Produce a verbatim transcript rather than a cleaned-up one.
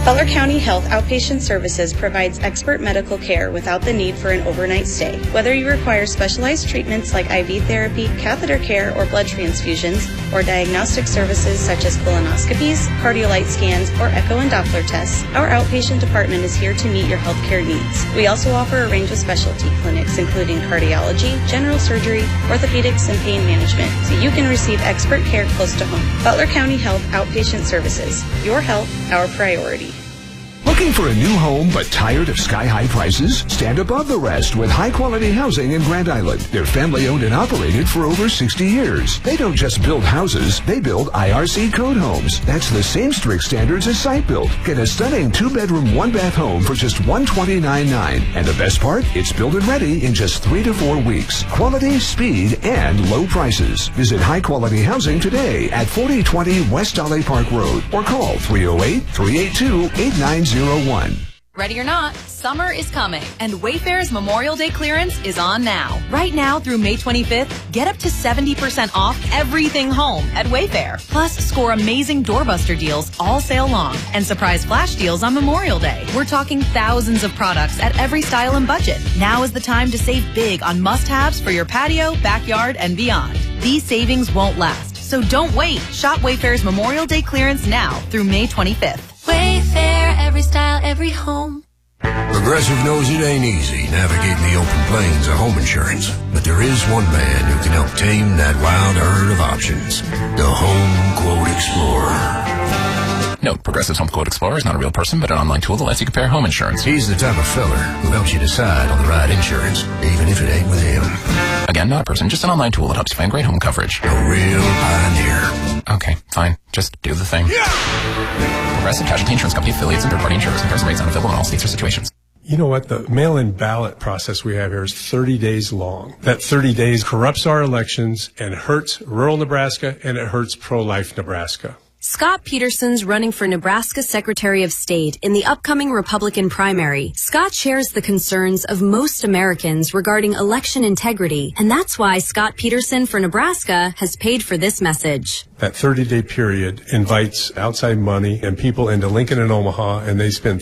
Butler County Health Outpatient Services provides expert medical care without the need for an overnight stay. Whether you require specialized treatments like I V therapy, catheter care, or blood transfusions, or diagnostic services such as colonoscopies, cardiolite scans, or echo and Doppler tests, our outpatient department is here to meet your healthcare needs. We also offer a range of specialty clinics, including cardiology, general surgery, orthopedics, and pain management, so you can receive expert care close to home. Butler County Health Outpatient Services. Your health, our priority. Looking for a new home but tired of sky-high prices? Stand above the rest with high-quality housing in Grand Island. They're family-owned and operated for over sixty years. They don't just build houses, they build I R C code homes. That's the same strict standards as Site Built. Get a stunning two-bedroom, one-bath home for just one hundred twenty-nine thousand nine hundred dollars. And the best part? It's built and ready in just three to four weeks. Quality, speed, and low prices. Visit High Quality Housing today at forty twenty West Dolly Park Road or call three oh eight, three eight two, eight nine zero one. Ready or not, summer is coming, and Wayfair's Memorial Day clearance is on now. Right now through May twenty-fifth, get up to seventy percent off everything home at Wayfair. Plus, score amazing doorbuster deals all sale long and surprise flash deals on Memorial Day. We're talking thousands of products at every style and budget. Now is the time to save big on must-haves for your patio, backyard, and beyond. These savings won't last, so don't wait. Shop Wayfair's Memorial Day clearance now through May twenty-fifth. Wayfair, every style, every home. Progressive knows it ain't easy navigating the open plains of home insurance, but there is one man who can help tame that wild herd of options. The Home Quote Explorer. Note, Progressive's Home Quote Explorer is not a real person, but an online tool that lets you compare home insurance. He's the type of feller who helps you decide on the right insurance, even if it ain't with him. Again, not a person, just an online tool that helps you find great home coverage. A real pioneer. Okay, fine. Just do the thing. Yeah! Progressive Casualty Insurance Company affiliates and third-party insurers. Comparison rates unavailable in all states or situations. You know what? The mail-in ballot process we have here is thirty days long. That thirty days corrupts our elections and hurts rural Nebraska, and it hurts pro-life Nebraska. Scott Peterson's running for Nebraska Secretary of State in the upcoming Republican primary. Scott shares the concerns of most Americans regarding election integrity, and that's why Scott Peterson for Nebraska has paid for this message. That thirty-day period invites outside money and people into Lincoln and Omaha, and they spend